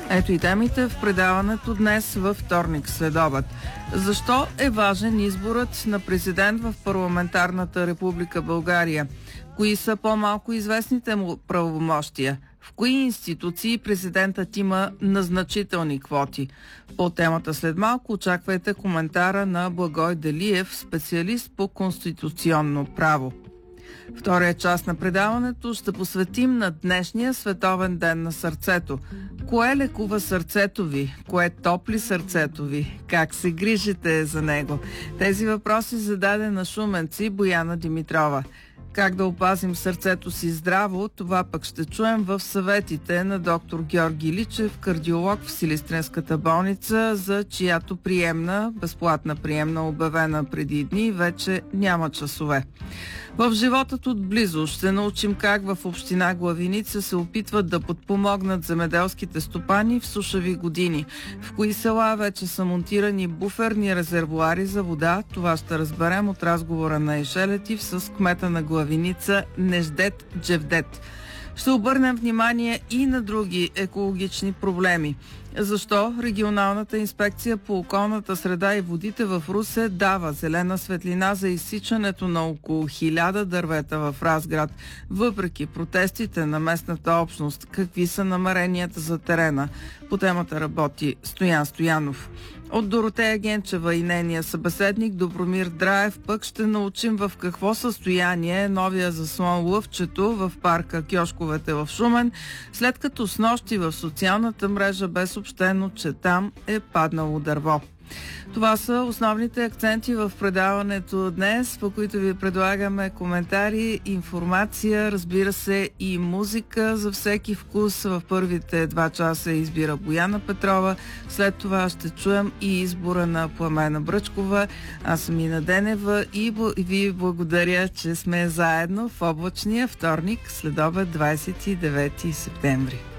Ето и темите в предаването днес във вторник следобед. Защо е важен изборът на президент в парламентарната република България? Кои са по-малко известните му правомощия? В кои институции президентът има назначителни квоти? По темата след малко очаквайте коментара на Благой Делиев, специалист по конституционно право. Втория част на предаването ще посветим на днешния Световен ден на сърцето. Кое лекува сърцето ви? Кое топли сърцето ви? Как се грижите за него? Тези въпроси зададе на шуменци Бояна Димитрова. Как да опазим сърцето си здраво, това пък ще чуем в съветите на доктор Георги Личев, кардиолог в Силистренската болница, за чиято безплатна приемна, обявена преди дни, вече няма часове. В животът отблизо ще научим как в община Главиница се опитват да подпомогнат земеделските стопани в сушави години. В кои села вече са монтирани буферни резервоари за вода, това ще разберем от разговора на Ешелетив с кмета на Главиница Неждет Джевдет. Ще обърнем внимание и на други екологични проблеми. Защо регионалната инспекция по околната среда и водите в Русе дава зелена светлина за изсичането на около 1000 дървета в Разград, въпреки протестите на местната общност? Какви са намеренията за терена? По темата работи Стоян Стоянов. От Доротея Генчева и нейния събеседник Добромир Драев пък ще научим в какво състояние е новия заслон Лъвчето в парка Кьошковете в Шумен, след като снощи в социалната мрежа бе съобщено, че там е паднало дърво. Това са основните акценти в предаването днес, по които ви предлагаме коментари, информация, разбира се и музика за всеки вкус. В първите 2 часа избира Бояна Петрова, след това ще чуем и избора на Пламена Бръчкова. Аз съм Ина Денева и ви благодаря, че сме заедно в облачния вторник, следобед 29 септември.